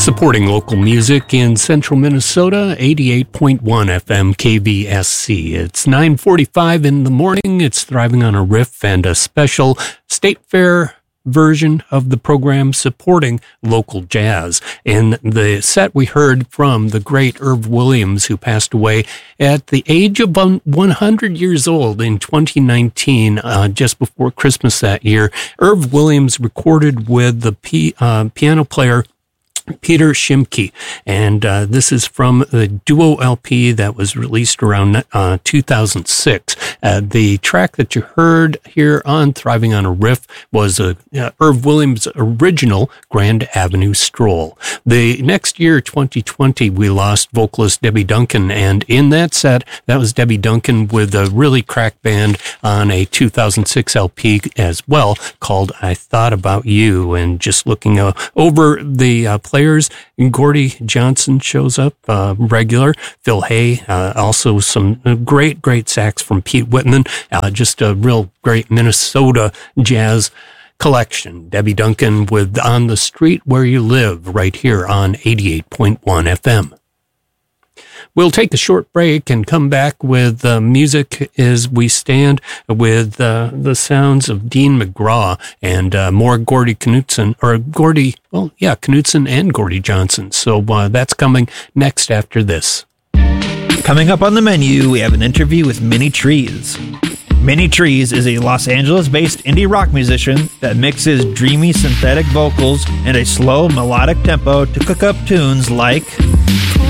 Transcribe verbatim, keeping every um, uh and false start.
Supporting local music in central Minnesota, eighty-eight point one F M K V S C. It's nine forty-five in the morning. It's Thriving on a Riff and a special State Fair version of the program supporting local jazz. In the set, we heard from the great Irv Williams, who passed away at the age of one hundred years old in twenty nineteen, uh, just before Christmas that year. Irv Williams recorded with the P, uh, piano player Peter Shimke, and uh, this is from the Duo L P that was released around uh, two thousand six. Uh, the track that you heard here on Thriving on a Riff was a uh, Irv Williams' original Grand Avenue Stroll. The next year, twenty twenty, we lost vocalist Debbie Duncan, and in that set, that was Debbie Duncan with a really crack band on a two thousand six L P as well, called I Thought About You. And just looking uh, over the uh, players, Gordie Johnson shows up uh, regular. Phil Hay, uh, also some great, great sax from Pete Whitman. Uh, just a real great Minnesota jazz collection. Debbie Duncan with On the Street Where You Live right here on eighty-eight point one F M. We'll take a short break and come back with uh, music as we stand with uh, the sounds of Dean McGraw and uh, more Gordie Knutson, or Gordie, well, yeah, Knutson and Gordie Johnson. So uh, that's coming next after this. Coming up on the menu, we have an interview with Mini Trees. Mini Trees is a Los Angeles-based indie rock musician that mixes dreamy synthetic vocals and a slow melodic tempo to cook up tunes like